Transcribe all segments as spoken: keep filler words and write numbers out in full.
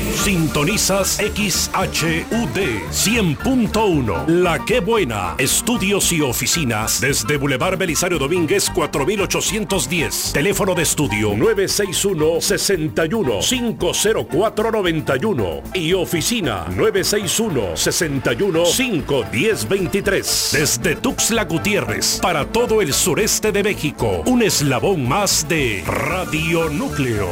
Sintonizas X H U D cien punto uno. La Qué Buena. Estudios y oficinas desde Boulevard Belisario Domínguez cuatro mil ochocientos diez. Teléfono de estudio nueve seis uno, seis uno, cinco cero cuatro, nueve uno y oficina nueve seis uno, seis uno, cinco uno cero, dos tres. Desde Tuxtla Gutiérrez para todo el sureste de México. Un eslabón más de Radio Núcleo.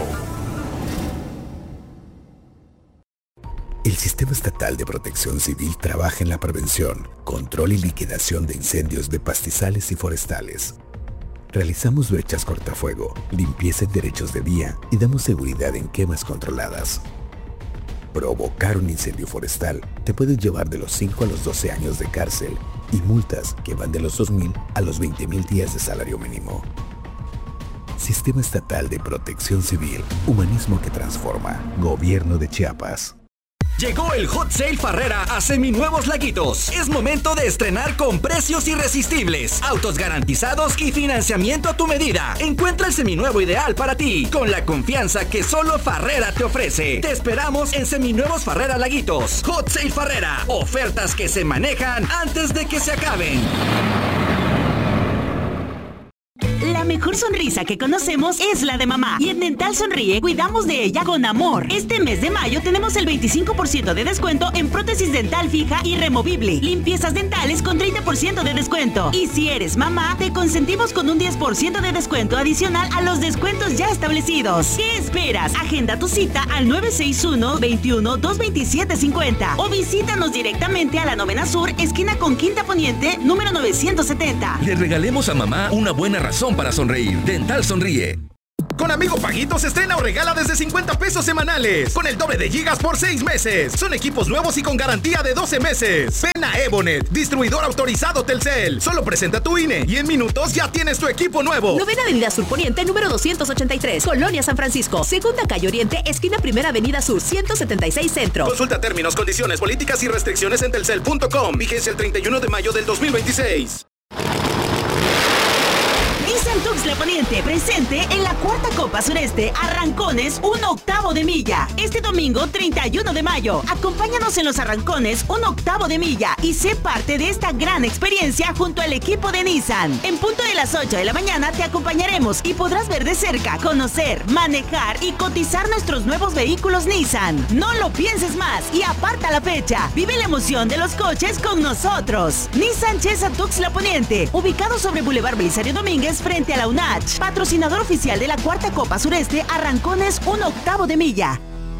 El Sistema Estatal de Protección Civil trabaja en la prevención, control y liquidación de incendios de pastizales y forestales. Realizamos brechas cortafuego, limpieza en derechos de vía y damos seguridad en quemas controladas. Provocar un incendio forestal te puede llevar de los cinco a los doce años de cárcel y multas que van de los dos mil a los veinte mil días de salario mínimo. Sistema Estatal de Protección Civil, humanismo que transforma. Gobierno de Chiapas. Llegó el Hot Sale Farrera a Seminuevos Laguitos. Es momento de estrenar con precios irresistibles, autos garantizados y financiamiento a tu medida. Encuentra el seminuevo ideal para ti, con la confianza que solo Farrera te ofrece. Te esperamos en Seminuevos Farrera Laguitos. Hot Sale Farrera. Ofertas que se manejan antes de que se acaben. La mejor sonrisa que conocemos es la de mamá. Y en Dental Sonríe cuidamos de ella con amor. Este mes de mayo tenemos el veinticinco por ciento de descuento en prótesis dental fija y removible. Limpiezas dentales con treinta por ciento de descuento. Y si eres mamá, te consentimos con un diez por ciento de descuento adicional a los descuentos ya establecidos. ¿Qué esperas? Agenda tu cita al nueve seis uno, veintiuno, dos veintisiete, cincuenta o visítanos directamente a la Novena Sur, esquina con Quinta Poniente, número novecientos setenta. Le regalemos a mamá una buena razón para sonreír. Dental Sonríe. Con Amigo Paguitos estrena o regala desde cincuenta pesos semanales, con el doble de gigas por seis meses. Son equipos nuevos y con garantía de doce meses. Ven a Evonet, distribuidor autorizado Telcel. Solo presenta tu I N E y en minutos ya tienes tu equipo nuevo. Novena Avenida Sur Poniente, número doscientos ochenta y tres, Colonia San Francisco. Segunda Calle Oriente, esquina Primera Avenida Sur, ciento setenta y seis Centro. Consulta términos, condiciones, políticas y restricciones en telcel punto com. Vigencia el treinta y uno de mayo del dos mil veintiséis. Nissan Tuxtla Poniente presente en la cuarta Copa Sureste Arrancones un octavo de milla. Este domingo treinta y uno de mayo. Acompáñanos en los arrancones un octavo de milla y sé parte de esta gran experiencia junto al equipo de Nissan. En punto de las ocho de la mañana te acompañaremos y podrás ver de cerca, conocer, manejar y cotizar nuestros nuevos vehículos Nissan. No lo pienses más y aparta la fecha. Vive la emoción de los coches con nosotros. Nissan Chesa Tuxtla Poniente, ubicado sobre Boulevard Belisario Domínguez frente a la U N A C H, patrocinador oficial de la cuarta Copa Sureste Arrancones un octavo de milla.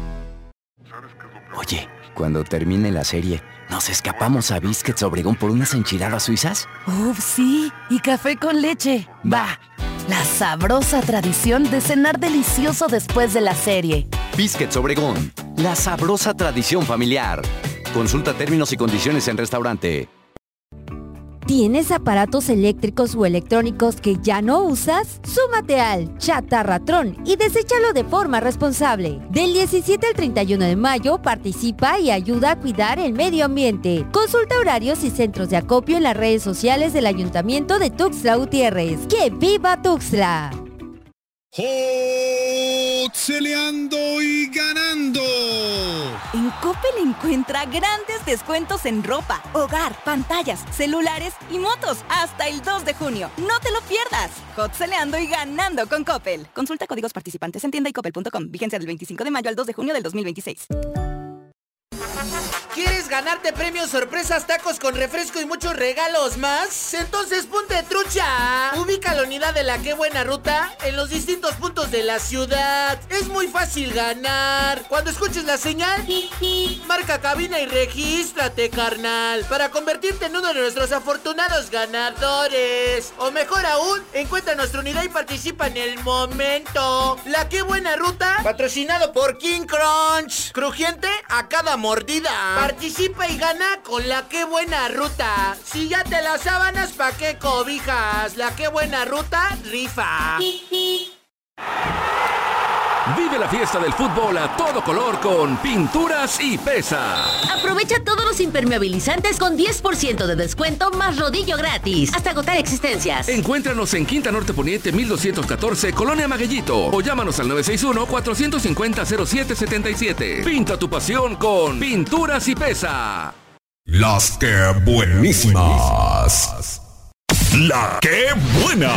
Oye, cuando termine la serie, ¿nos escapamos a Biscuits Obregón por unas enchiladas suizas? ¡Uf, sí! Y café con leche. ¡Va! La sabrosa tradición de cenar delicioso después de la serie. Biscuits Obregón, la sabrosa tradición familiar. Consulta términos y condiciones en restaurante. ¿Tienes aparatos eléctricos o electrónicos que ya no usas? Súmate al Chatarratrón y deséchalo de forma responsable. Del diecisiete al treinta y uno de mayo participa y ayuda a cuidar el medio ambiente. Consulta horarios y centros de acopio en las redes sociales del Ayuntamiento de Tuxtla Gutiérrez. ¡Que viva Tuxtla! ¡Hotzeleando y ganando! En Coppel encuentra grandes descuentos en ropa, hogar, pantallas, celulares y motos hasta el dos de junio. ¡No te lo pierdas! Hotzeleando y ganando con Coppel. Consulta códigos participantes en tienda y coppel punto com. Vigencia del veinticinco de mayo al dos de junio del dos mil veintiséis. ¿Quieres ganarte premios, sorpresas, tacos con refresco y muchos regalos más? Entonces ponte trucha. Ubica la unidad de la Qué Buena Ruta en los distintos puntos de la ciudad. Es muy fácil ganar. Cuando escuches la señal, marca cabina y regístrate, carnal, para convertirte en uno de nuestros afortunados ganadores. O mejor aún, encuentra nuestra unidad y participa en el momento. La Qué Buena Ruta, patrocinado por King Crunch. Crujiente a cada mordida. Participa y gana con la Qué Buena Ruta. Si ya te las sábanas, ¿pa' qué cobijas? La Qué Buena Ruta rifa. Vive la fiesta del fútbol a todo color con Pinturas y Pesa. Aprovecha todos los impermeabilizantes con diez por ciento de descuento más rodillo gratis. Hasta agotar existencias. Encuéntranos en Quinta Norte Poniente mil doscientos catorce, Colonia Maguellito. O llámanos al nueve seis uno, cuatro cinco cero, cero siete siete siete. Pinta tu pasión con Pinturas y Pesa. Las que buenísimas. La que buena.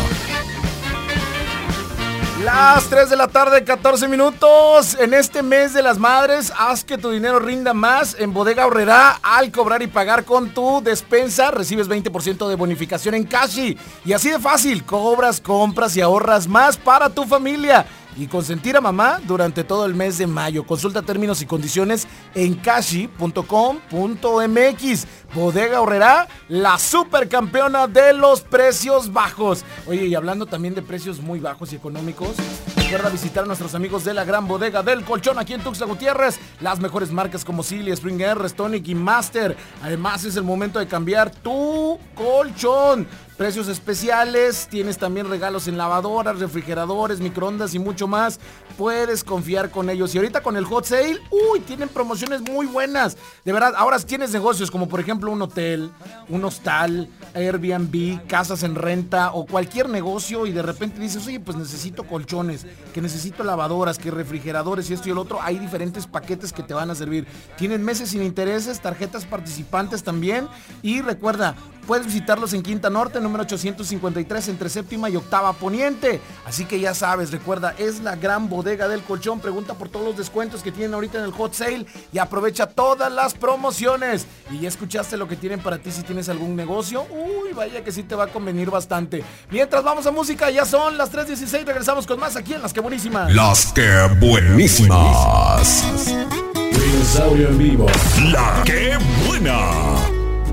Las tres de la tarde, catorce minutos. En este mes de las madres, haz que tu dinero rinda más. En Bodega Aurrerá, al cobrar y pagar con tu despensa, recibes veinte por ciento de bonificación en Cashi. Y así de fácil, cobras, compras y ahorras más para tu familia. Y consentir a mamá durante todo el mes de mayo. Consulta términos y condiciones en cashi punto com punto m x. Bodega Aurrerá, la supercampeona de los precios bajos. Oye, y hablando también de precios muy bajos y económicos, recuerda visitar a nuestros amigos de la Gran Bodega del Colchón aquí en Tuxtla Gutiérrez. Las mejores marcas como Silly, Springer, Restonic y Master. Además, es el momento de cambiar tu colchón. Precios especiales, tienes también regalos en lavadoras, refrigeradores, microondas y mucho más. Puedes confiar con ellos. Y ahorita con el Hot Sale, uy, tienen promociones muy buenas. De verdad, ahora tienes negocios como por ejemplo un hotel, un hostal, Airbnb, casas en renta o cualquier negocio y de repente dices, oye, pues necesito colchones, que necesito lavadoras, que refrigeradores y esto y el otro. Hay diferentes paquetes que te van a servir. Tienen meses sin intereses, tarjetas participantes también. Y recuerda, puedes visitarlos en Quinta Norte, número ochocientos cincuenta y tres, entre séptima y octava poniente. Así que ya sabes, recuerda, es la Gran Bodega del Colchón. Pregunta por todos los descuentos que tienen ahorita en el Hot Sale y aprovecha todas las promociones. Y ya escuchaste lo que tienen para ti si tienes algún negocio. Uy, vaya que sí te va a convenir bastante. Mientras vamos a música, ya son las tres dieciséis. Regresamos con más aquí en Las que Buenísimas. Las que buenísimas. Dinosaurio en vivo. La que buena.